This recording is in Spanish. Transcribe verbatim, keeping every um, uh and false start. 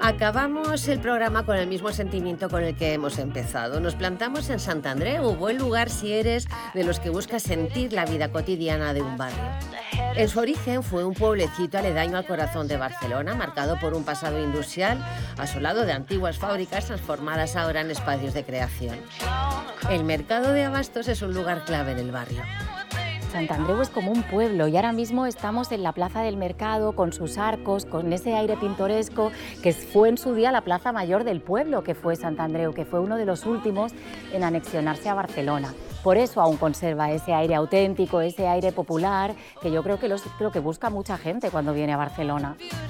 Acabamos el programa con el mismo sentimiento con el que hemos empezado. Nos plantamos en Sant Andreu, buen lugar si eres de los que buscas sentir la vida cotidiana de un barrio. En su origen fue un pueblecito aledaño al corazón de Barcelona, marcado por un pasado industrial, asolado de antiguas fábricas transformadas ahora en espacios de creación. El mercado de abastos es un lugar clave en el barrio. Sant Andreu es como un pueblo y ahora mismo estamos en la Plaza del Mercado con sus arcos, con ese aire pintoresco que fue en su día la plaza mayor del pueblo, que fue Sant Andreu, que fue uno de los últimos en anexionarse a Barcelona. Por eso aún conserva ese aire auténtico, ese aire popular, que yo creo que, los, creo que busca mucha gente cuando viene a Barcelona.